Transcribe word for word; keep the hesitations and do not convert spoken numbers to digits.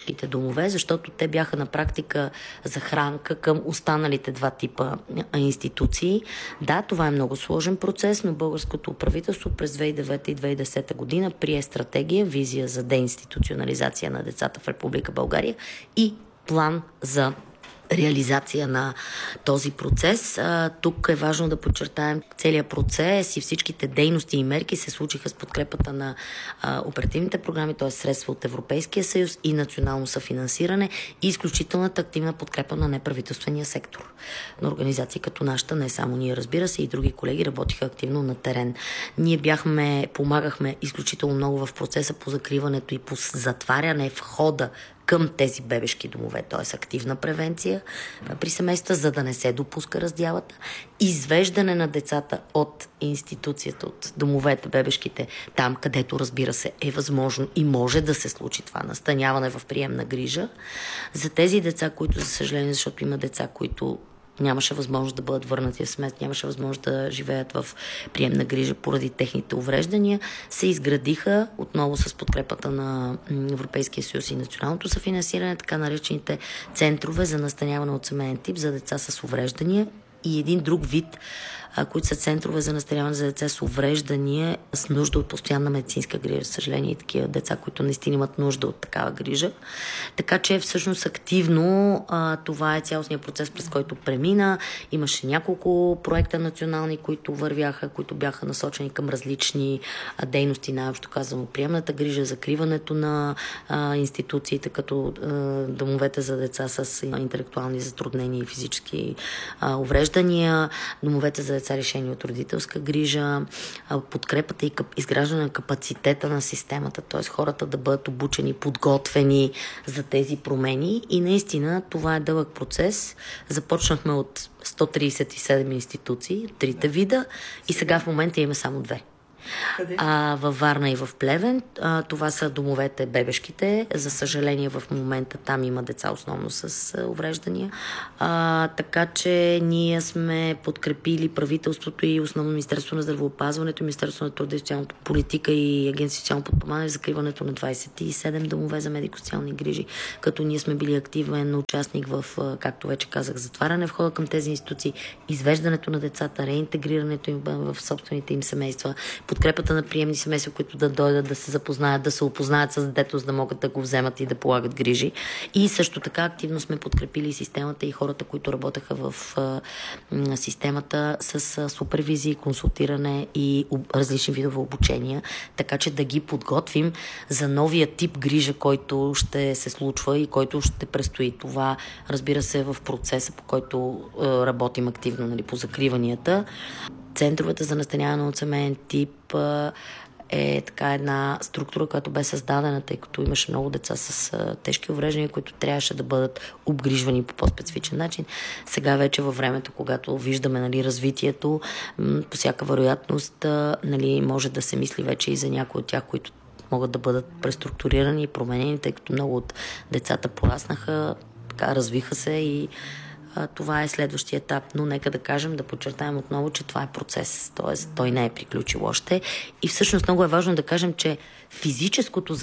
бебешките домове, защото те бяха на практика захранка към останалите два типа институции. Да, това е много сложен процес, но българското правителство през две хиляди и девета и две хиляди и десета година прие стратегия, визия за деинституционализация на децата в Република България и план за реализация на този процес. А, тук е важно да подчертаем целият процес и всичките дейности и мерки се случиха с подкрепата на а, оперативните програми, т.е. средства от Европейския съюз и национално съфинансиране и изключителната активна подкрепа на неправителствения сектор. На организации като нашата, не само ние, разбира се, и други колеги работиха активно на терен. Ние бяхме, помагахме изключително много в процеса по закриването и по затваряне входа към тези бебешки домове, т.е. активна превенция при семейства, за да не се допуска раздялата, извеждане на децата от институцията, от домовете, бебешките, там, където, разбира се, е възможно и може да се случи това настаняване в приемна грижа. За тези деца, които, за съжаление, защото има деца, които нямаше възможност да бъдат върнати в семейство, нямаше възможност да живеят в приемна грижа поради техните увреждания, се изградиха отново с подкрепата на Европейския съюз и националното съфинансиране, така наречените центрове за настаняване от семейен тип за деца с увреждания и един друг вид, които са центрове за настаняване за деца с увреждания с нужда от постоянна медицинска грижа. За съжаление, и такива деца, които наистина имат нужда от такава грижа. Така че всъщност активно а, това е цялостният процес, през който премина. Имаше няколко проекта национални, които вървяха, които бяха насочени към различни а, дейности, най-общо казано приемната грижа, закриването на а, институциите, като а, домовете за деца с интелектуални затруднения и физически а, увреждания, домовете за деца решени от родителска грижа, подкрепата и изграждане на капацитета на системата, т.е. хората да бъдат обучени, подготвени за тези промени и наистина това е дълъг процес. Започнахме от сто тридесет и седем институции, трите вида и сега в момента имаме само две. А, във Варна и в Плевен. А, това са домовете бебешките. За съжаление в момента там има деца основно с а, увреждания. А, така че ние сме подкрепили правителството и основно Министерство на здравеопазването, Министерство на труда и социалната политика и Агенция социално подпомагане за закриването на двадесет и седем домове за медико-социални грижи, като ние сме били активен участник в, както вече казах, затваряне входа към тези институции, извеждането на децата, реинтегрирането им в собствените им семейства, подкрепата на приемни семейства, които да дойдат, да се запознаят, да се опознаят с детето, за да могат да го вземат и да полагат грижи. И също така активно сме подкрепили системата и хората, които работеха в а, системата с а, супервизии, консултиране и об, различни видове обучения, така че да ги подготвим за новия тип грижа, който ще се случва и който ще предстои. Това, разбира се, в процеса, по който а, работим активно, нали, по закриванията. Центровете за настаняване от семейен тип е така една структура, която бе създадена, тъй като имаше много деца с а, тежки увреждания, които трябваше да бъдат обгрижвани по по-специфичен начин. Сега вече във времето, когато виждаме, нали, развитието, м- по всяка вероятност а, нали, може да се мисли вече и за някои от тях, които могат да бъдат преструктурирани и променени, тъй като много от децата пораснаха, така развиха се и това е следващия етап, но нека да кажем, да подчертаем отново, че това е процес, т.е. той не е приключил още и всъщност много е важно да кажем, че физическото